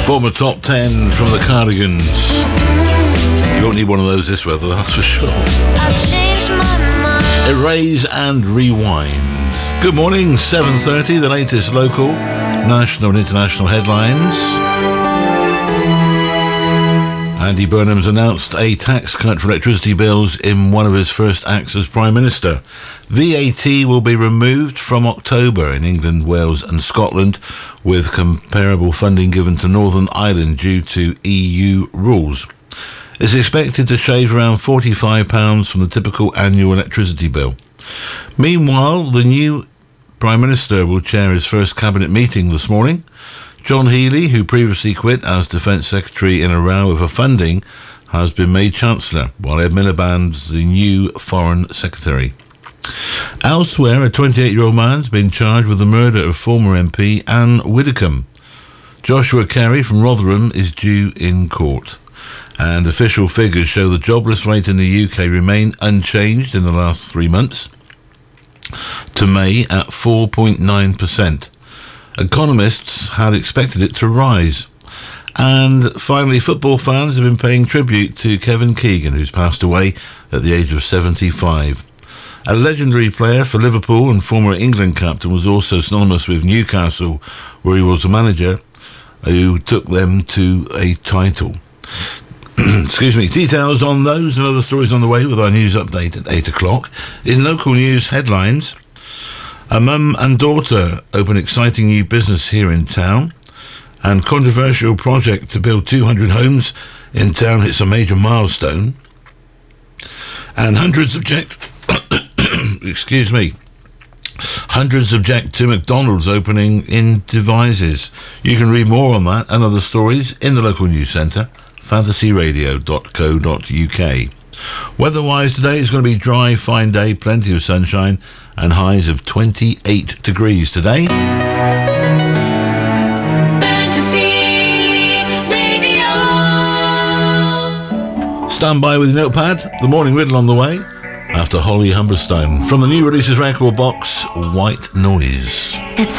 Former top 10 from the Cardigans. You won't need one of those this weather, that's for sure. I'll change my mind. Erase and rewind. Good morning, 7:30, the latest local, national and international headlines. Andy Burnham's announced a tax cut for electricity bills in one of his first acts as Prime Minister. VAT will be removed from October in England, Wales and Scotland, with comparable funding given to Northern Ireland due to EU rules. It's expected to shave around £45 from the typical annual electricity bill. Meanwhile, the new Prime Minister will chair his first cabinet meeting this morning. John Healey, who previously quit as Defence Secretary in a row over funding, has been made Chancellor, while Ed Miliband's the new Foreign Secretary. Elsewhere, a 28-year-old man's been charged with the murder of former MP Anne Widdecombe. Joshua Carey from Rotherham is due in court. And official figures show the jobless rate in the UK remained unchanged in the last 3 months to May at 4.9%. Economists had expected it to rise. And finally, football fans have been paying tribute to Kevin Keegan, who's passed away at the age of 75. A legendary player for Liverpool and former England captain, was also synonymous with Newcastle, where he was a manager who took them to a title. Excuse me. Details on those and other stories on the way with our news update at 8 o'clock. In local news headlines, a mum and daughter open exciting new business here in town, and controversial project to build 200 homes in town hits a major milestone, and hundreds object to McDonald's opening in Devizes. You can read more on that and other stories in the local news centre, fantasyradio.co.uk. Weather-wise, today is going to be dry, fine day, plenty of sunshine, and highs of 28 degrees today. Fantasy Radio. Stand by with your notepad. The morning riddle on the way after Holly Humberstone. From the new releases record box, White Noise. It's